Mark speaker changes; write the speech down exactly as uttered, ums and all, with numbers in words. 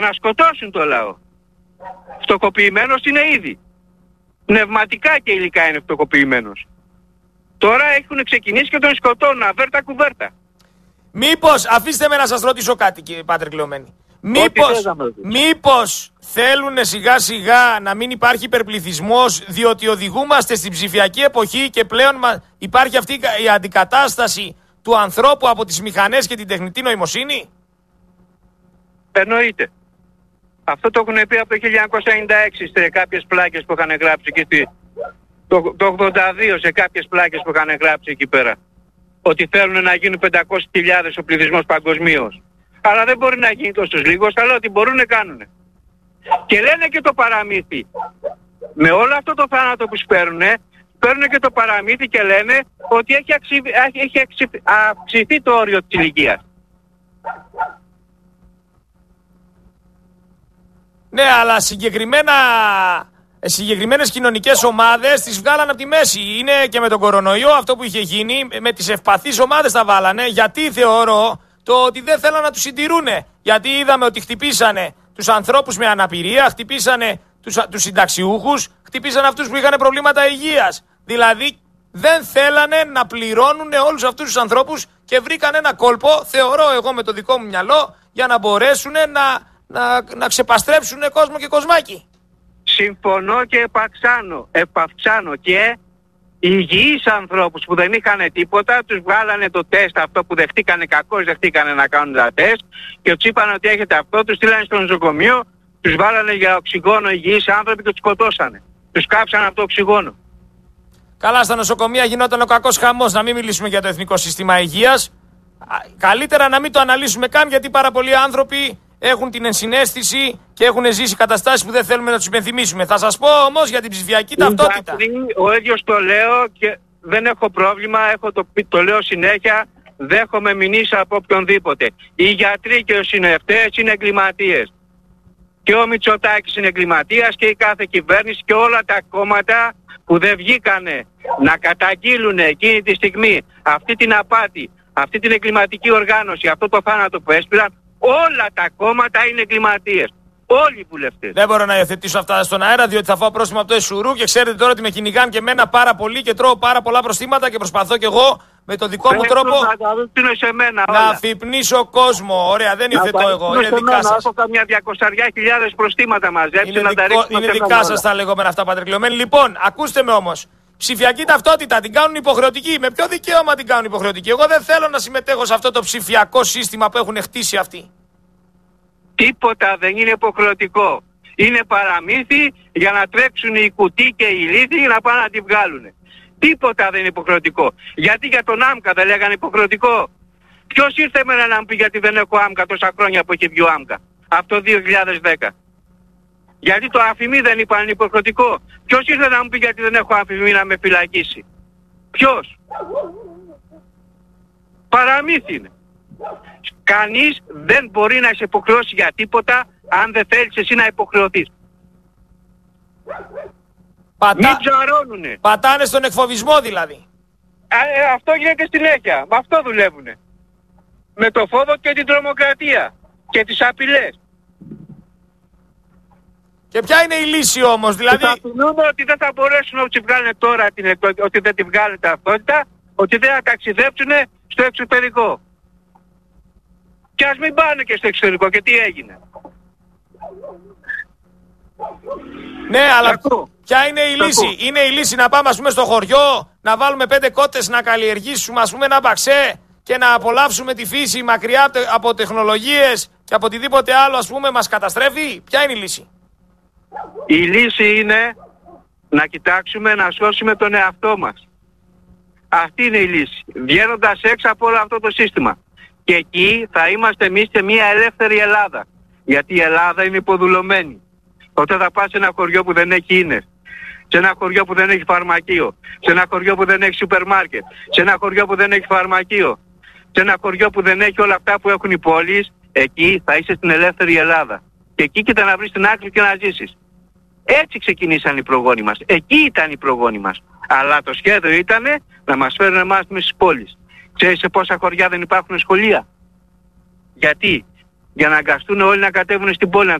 Speaker 1: να σκοτώσουν το λαό. Φτωχοποιημένος είναι ήδη. Πνευματικά και υλικά είναι φτωχοποιημένος. Τώρα έχουν ξεκινήσει και τον σκοτώνουν αβέρτα κουβέρτα.
Speaker 2: Μήπως, αφήστε με να σας ρωτήσω κάτι, κύριε Πάτρε Κλεωμένη. Μήπως, μήπως θέλουν σιγά σιγά να μην υπάρχει υπερπληθυσμός, διότι οδηγούμαστε στην ψηφιακή εποχή και πλέον υπάρχει αυτή η αντικατάσταση του ανθρώπου από τις μηχανές και την τεχνητή νοημοσύνη?
Speaker 1: Εννοείται. Αυτό το έχουν πει από το χίλια εννιακόσια ενενήντα έξι σε κάποιες πλάκες που είχαν γράψει και στη, το, το ογδόντα δύο σε κάποιες πλάκες που είχαν γράψει εκεί πέρα. Ότι θέλουν να γίνουν πεντακόσιες χιλιάδες ο πληθυσμός παγκοσμίως. Αλλά δεν μπορεί να γίνει τόσο λίγος, αλλά ότι μπορούν να κάνουν. Και λένε και το παραμύθι. Με όλο αυτό το θάνατο που σπαίρουνε, παίρνουν και το παραμύθι και λένε ότι έχει, αξι... έχει αξι... αυξηθεί το όριο της ηλικίας.
Speaker 2: Ναι, αλλά συγκεκριμένα, συγκεκριμένες κοινωνικές ομάδες τις βγάλαν από τη μέση. Είναι και με τον κορονοϊό αυτό που είχε γίνει, με τις ευπαθείς ομάδες τα βάλανε. Γιατί θεωρώ το ότι δεν θέλαν να τους συντηρούνε. Γιατί είδαμε ότι χτυπήσανε τους ανθρώπους με αναπηρία, χτυπήσανε τους, τους συνταξιούχους, χτυπήσανε αυτούς που είχαν προβλήματα υγείας. Δηλαδή δεν θέλανε να πληρώνουν όλους αυτούς τους ανθρώπους και βρήκαν ένα κόλπο, θεωρώ εγώ με το δικό μου μυαλό, για να μπορέσουν να, να, να ξεπαστρέψουν κόσμο και κοσμάκι.
Speaker 1: Συμφωνώ και επαξάνω, επαυξάνω και υγιείς ανθρώπους που δεν είχαν τίποτα, τους βγάλανε το τεστ αυτό που δεχτήκανε, κακώς δεχτήκανε να κάνουν τα τεστ και τους είπαν ότι έχετε αυτό, τους στείλανε στο νοσοκομείο, τους βάλανε για οξυγόνο υγιείς άνθρωποι και τους σκοτώσανε. Τους κάψανε από το οξυγόνο.
Speaker 2: Καλά, στα νοσοκομεία γινόταν ο κακός χαμός, να μην μιλήσουμε για το Εθνικό Σύστημα Υγείας. Καλύτερα να μην το αναλύσουμε καν, γιατί πάρα πολλοί άνθρωποι έχουν την ενσυναίσθηση και έχουν ζήσει καταστάσεις που δεν θέλουμε να τους υπενθυμίσουμε. Θα σας πω όμως για την ψηφιακή ταυτότητα.
Speaker 1: Ο ίδιος το λέω και δεν έχω πρόβλημα, έχω το, το λέω συνέχεια, δέχομαι μηνύσεις από οποιονδήποτε. Οι γιατροί και οι συνευτές είναι εγκληματίες. Και ο Μητσοτάκης είναι εγκληματίας και η κάθε κυβέρνηση και όλα τα κόμματα που δεν βγήκανε να καταγγείλουν εκείνη τη στιγμή αυτή την απάτη, αυτή την εγκληματική οργάνωση, αυτό το θάνατο που έσπηραν, όλα τα κόμματα είναι εγκληματίες. Όλοι οι βουλευτές.
Speaker 2: Δεν μπορώ να υιοθετήσω αυτά στον αέρα, διότι θα φάω πρόστιμα από το Εσουρού και ξέρετε τώρα ότι με κυνηγάν και εμένα πάρα πολύ και τρώω πάρα πολλά προστήματα και προσπαθώ κι εγώ με τον δικό μου τρόπο
Speaker 1: σε μένα,
Speaker 2: να αφυπνήσω κόσμο. Ωραία, δεν υιοθετώ εγώ. Είναι δικά σας.
Speaker 1: Έχω καμιά διακοσαριά χιλιάδες προστήματα μαζέψει
Speaker 2: είναι,
Speaker 1: να
Speaker 2: δικο,
Speaker 1: τα ρίξουμε.
Speaker 2: Είναι δικά σας τα λεγόμενα αυτά, Πάτρε Κλεωμένη. Λοιπόν, ακούστε με όμως. Ψηφιακή ταυτότητα την κάνουν υποχρεωτική. Με ποιο δικαίωμα την κάνουν υποχρεωτική? Εγώ δεν θέλω να συμμετέχω σε αυτό το ψηφιακό σύστημα που έχουν χτίσει αυτοί.
Speaker 1: Τίποτα δεν είναι υποχρεωτικό. Είναι παραμύθι για να τρέξουν οι κουτί και οι λύθοι να πάνε να τη βγάλουν. Τίποτα δεν είναι υποχρεωτικό. Γιατί για τον ΆΜΚΑ δεν λέγανε υποχρεωτικό? Ποιος ήρθε εμένα να μου πει γιατί δεν έχω ΆΜΚΑ τόσα χρόνια που έχει βγει ο ΆΜΚΑ? Αυτό το δύο χιλιάδες δέκα. Γιατί το αφημί δεν είπαν είναι υποχρεωτικό? Ποιος ήρθε να μου πει γιατί δεν έχω αφημί να με φυλακίσει? Ποιος? Παραμύθι είναι. Κανείς δεν μπορεί να σε υποχρεώσει για τίποτα αν δεν θέλεις εσύ να υποχρεωθείς.
Speaker 2: Πατά...
Speaker 1: Μην ψαρώνουνε.
Speaker 2: Πατάνε στον εκφοβισμό δηλαδή.
Speaker 1: Α, ε, αυτό γίνεται συνέχεια. Με αυτό δουλεύουνε. Με το φόβο και την τρομοκρατία. Και τις απειλές.
Speaker 2: Και ποια είναι η λύση όμως, δηλαδή?
Speaker 1: Θα απειλούμε ότι δεν θα μπορέσουν να τη βγάλουν τώρα, την, ότι δεν τη βγάλουν ταυτότητα, ότι δεν θα ταξιδέψουν στο εξωτερικό. Και ας μην πάνε και στο εξωτερικό. Και τι έγινε?
Speaker 2: Ναι, αλλά ποια είναι η λύση? Είναι η λύση να πάμε ας πούμε στο χωριό, να βάλουμε πέντε κότες να καλλιεργήσουμε ας πούμε ένα μπαξέ και να απολαύσουμε τη φύση μακριά από τεχνολογίες και από οτιδήποτε άλλο ας πούμε μας καταστρέφει? Ποια είναι η λύση?
Speaker 1: Η λύση είναι να κοιτάξουμε να σώσουμε τον εαυτό μας. Αυτή είναι η λύση. Βγαίνοντας έξω από όλο αυτό το σύστημα. Και εκεί θα είμαστε εμείς σε μια ελεύθερη Ελλάδα. Γιατί η Ελλάδα είναι υποδουλωμένη. Όταν θα πας σε ένα χωριό που δεν έχει ίνες, σε ένα χωριό που δεν έχει φαρμακείο, σε ένα χωριό που δεν έχει σούπερ μάρκετ, σε ένα χωριό που δεν έχει φαρμακείο, σε ένα χωριό που δεν έχει όλα αυτά που έχουν οι πόλεις, εκεί θα είσαι στην ελεύθερη Ελλάδα. Και εκεί κοίτα να βρεις την άκρη και να ζήσεις. Έτσι ξεκινήσαν οι προγόνοι μας. Εκεί ήταν οι προγόνοι μας. Αλλά το σχέδιο ήταν να μας φέρουν εμάς στις πόλεις. Ξέρεις σε πόσα χωριά δεν υπάρχουν σχολεία? Γιατί? για να αγκαστούν όλοι να κατέβουν στην πόλη.